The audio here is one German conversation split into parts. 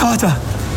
Vater!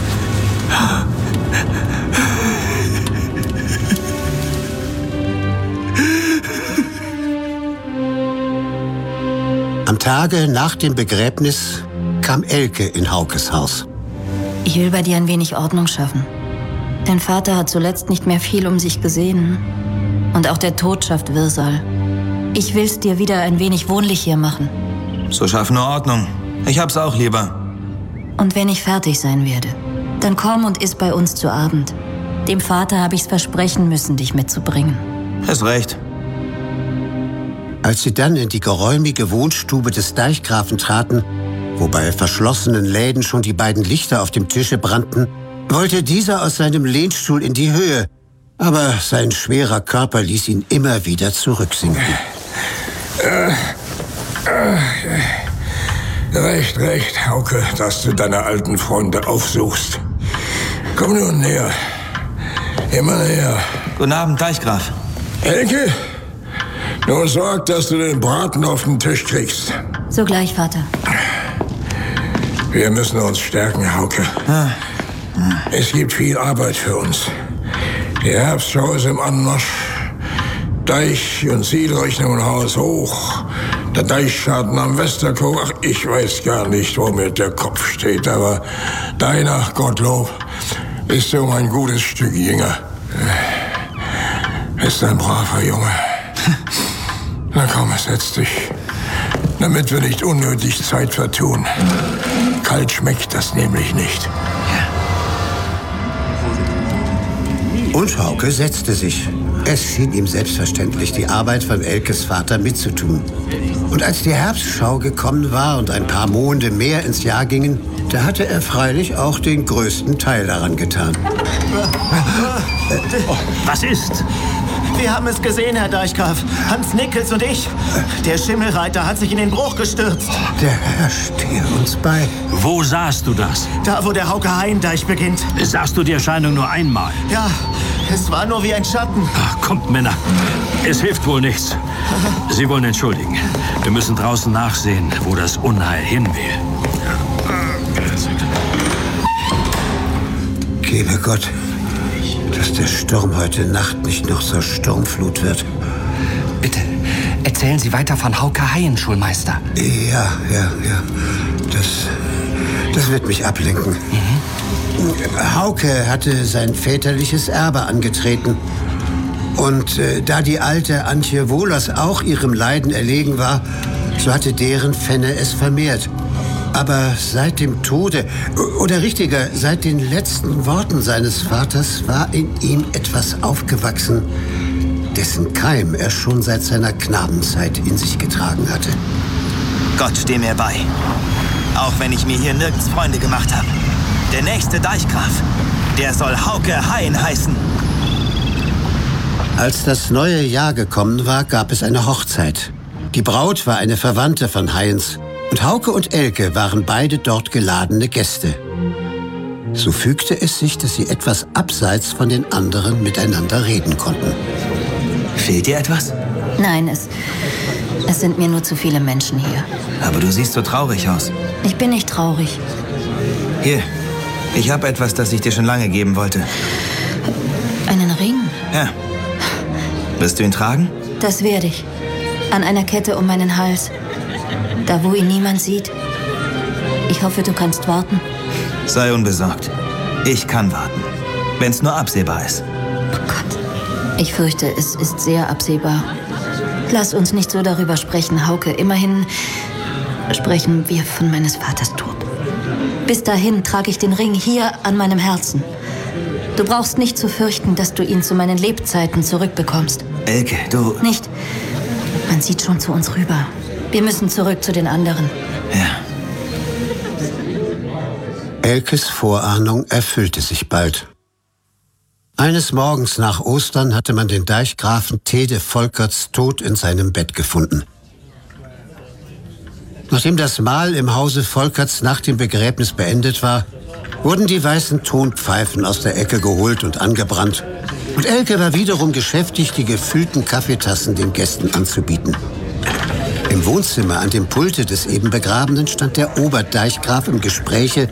Am Tage nach dem Begräbnis kam Elke in Haukes Haus. Ich will bei dir ein wenig Ordnung schaffen. Dein Vater hat zuletzt nicht mehr viel um sich gesehen. Und auch der Tod schafft Wirrsal. Ich will's dir wieder ein wenig wohnlich hier machen. So schaffen nur Ordnung. Ich hab's auch lieber. Und wenn ich fertig sein werde, dann komm und iss bei uns zu Abend. Dem Vater habe ich's versprechen müssen, dich mitzubringen. Hast recht. Als sie dann in die geräumige Wohnstube des Deichgrafen traten, wo bei verschlossenen Läden schon die beiden Lichter auf dem Tische brannten, wollte dieser aus seinem Lehnstuhl in die Höhe, aber sein schwerer Körper ließ ihn immer wieder zurücksinken. Recht, Hauke, dass du deine alten Freunde aufsuchst. Komm nun näher. Immer näher. Guten Abend, Deichgraf. Elke, nur sorg, dass du den Braten auf den Tisch kriegst. Sogleich, Vater. Wir müssen uns stärken, Hauke. Es gibt viel Arbeit für uns. Die Herbstschau ist im Anmarsch. Deich- und Zielrechnung Haus hoch. Der Deichschaden am Westerkog. Ach, ich weiß gar nicht, wo mir der Kopf steht. Aber deiner, Gottlob, bist du ein gutes Stück jünger. Bist ein braver Junge. Na komm, setz dich. Damit wir nicht unnötig Zeit vertun. Kalt schmeckt das nämlich nicht. Und Hauke setzte sich. Es schien ihm selbstverständlich, die Arbeit von Elkes Vater mitzutun. Und als die Herbstschau gekommen war und ein paar Monde mehr ins Jahr gingen, da hatte er freilich auch den größten Teil daran getan. Was ist? Wir haben es gesehen, Herr Deichgraf. Hans Nickels und ich. Der Schimmelreiter hat sich in den Bruch gestürzt. Der Herr stehe uns bei. Wo sahst du das? Da, wo der Hauke-Haien-Deich beginnt. Sahst du die Erscheinung nur einmal? Ja, es war nur wie ein Schatten. Ach, kommt, Männer. Es hilft wohl nichts. Sie wollen entschuldigen. Wir müssen draußen nachsehen, wo das Unheil hin will. Gebe Gott, dass der Sturm heute Nacht nicht noch zur Sturmflut wird. Bitte, erzählen Sie weiter von Hauke-Haien, Schulmeister. Ja. Das wird mich ablenken. Hauke hatte sein väterliches Erbe angetreten. Und da die alte Antje Wohlers auch ihrem Leiden erlegen war, so hatte deren Fenne es vermehrt. Aber seit dem Tode, oder richtiger, seit den letzten Worten seines Vaters war in ihm etwas aufgewachsen, dessen Keim er schon seit seiner Knabenzeit in sich getragen hatte. Gott steh mir bei. Auch wenn ich mir hier nirgends Freunde gemacht habe. Der nächste Deichgraf, der soll Hauke-Haien heißen. Als das neue Jahr gekommen war, gab es eine Hochzeit. Die Braut war eine Verwandte von Haiens. Und Hauke und Elke waren beide dort geladene Gäste. So fügte es sich, dass sie etwas abseits von den anderen miteinander reden konnten. Fehlt dir etwas? Nein, es sind mir nur zu viele Menschen hier. Aber du siehst so traurig aus. Ich bin nicht traurig. Hier, ich habe etwas, das ich dir schon lange geben wollte. Einen Ring? Ja. Wirst du ihn tragen? Das werde ich. An einer Kette um meinen Hals. Da, wo ihn niemand sieht. Ich hoffe, du kannst warten. Sei unbesorgt. Ich kann warten. Wenn's nur absehbar ist. Oh Gott. Ich fürchte, es ist sehr absehbar. Lass uns nicht so darüber sprechen, Hauke. Immerhin sprechen wir von meines Vaters Tod. Bis dahin trage ich den Ring hier an meinem Herzen. Du brauchst nicht zu fürchten, dass du ihn zu meinen Lebzeiten zurückbekommst. Elke, du... Nicht. Man sieht schon zu uns rüber. Wir müssen zurück zu den anderen. Ja. Elkes Vorahnung erfüllte sich bald. Eines Morgens nach Ostern hatte man den Deichgrafen Tede Volkerts tot in seinem Bett gefunden. Nachdem das Mahl im Hause Volkerts nach dem Begräbnis beendet war, wurden die weißen Tonpfeifen aus der Ecke geholt und angebrannt. Und Elke war wiederum beschäftigt, die gefüllten Kaffeetassen den Gästen anzubieten. Im Wohnzimmer an dem Pulte des eben Begrabenen stand der Oberdeichgraf im Gespräche